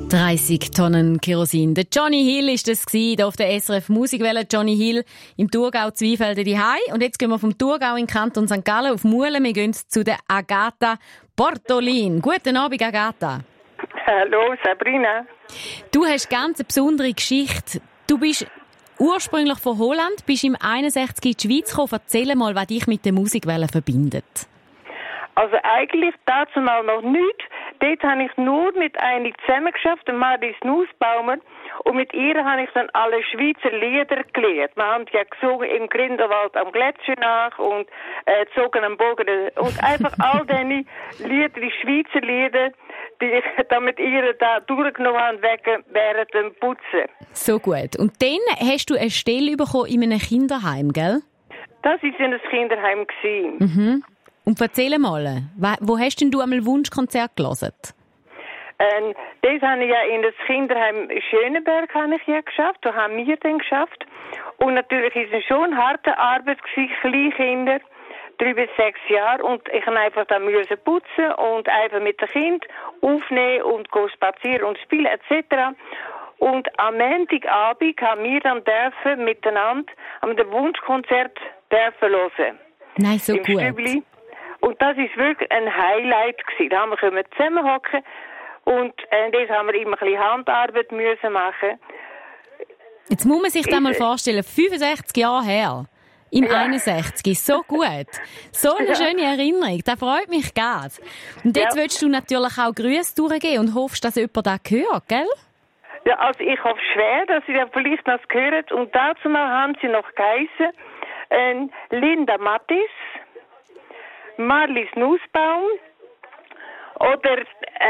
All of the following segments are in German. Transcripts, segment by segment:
30 Tonnen Kerosin. Der Johnny Hill war das hier auf der SRF Musikwelle. Johnny Hill im Thurgau Zweifelden daheim. Und jetzt gehen wir vom Thurgau in den Kanton St. Gallen auf Muhlen. Wir gehen zu der Agata Portolin. Guten Abend, Agata. Hallo, Sabrina. Du hast ganz eine besondere Geschichte. Du bist ursprünglich von Holland, bist im 61 in die Schweiz gekommen. Erzähl mal, was dich mit der Musikwelle verbindet. Also eigentlich dazu mal noch nichts. Dort habe ich nur mit einer zusammengeschafft, Maris Nussbaumer. Und mit ihr habe ich dann alle Schweizer Lieder gelernt. Wir haben ja gesungen im Grindelwald am Gletscher nach und gezogen am Bogen. Und einfach all diese Lieder, die Schweizer Lieder, die ich dann mit ihr da durchgenommen habe, während dem Putzen. So gut. Und dann hast du eine Stelle bekommen in einem Kinderheim, gell? Das war in einem Kinderheim. Mhm. Und erzähl mal, wo hast denn du einmal Wunschkonzert gehört? Das habe ich ja in das Kinderheim Schöneberg geschafft. Da haben wir dann geschafft. Und natürlich ist es schon eine harte Arbeit gewesen, Kleinkinder, 3 bis 6 Jahre. Und ich habe einfach da müssen putzen und einfach mit dem Kind aufnehmen und spazieren und spielen etc. Und am Montagabend haben wir dann miteinander am Wunschkonzert hören. Nein, so im gut. Stübli. Und das ist wirklich ein Highlight gewesen. Da haben wir zusammenhocken und das haben wir immer ein bisschen Handarbeit müssen machen. Jetzt muss man sich das mal vorstellen, 65 Jahre her, im 61, so gut. So eine schöne Erinnerung, das freut mich gar. Und jetzt willst du natürlich auch Grüße durchgeben und hoffst, dass jemand das hört, gell? Ja, also ich hoffe schwer, dass sie das vielleicht noch gehört. Und dazu mal haben sie noch geheißen, Linda Mattis, Marlies Nussbaum oder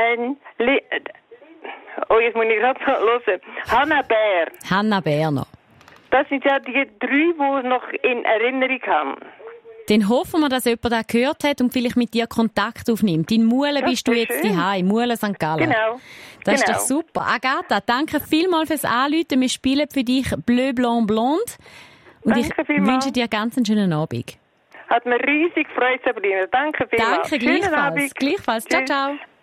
jetzt muss ich gerade hören. Hanna Bär. Hanna Bär noch. Das sind ja die 3, die ich noch in Erinnerung haben. Dann hoffen wir, dass jemand das gehört hat und vielleicht mit dir Kontakt aufnimmt. In Muhlen bist du jetzt daheim, Muhlen St. Gallen. Genau. Das ist doch super. Agatha, danke vielmals fürs Anrufen. Wir spielen für dich Bleu, Blanc, Blonde. Und ich wünsche dir ganz einen schönen Abend. Hat mir riesig gefreut, Sabrina. Danke vielmals. Danke, gleichfalls. Gleichfalls. Ciao, ciao.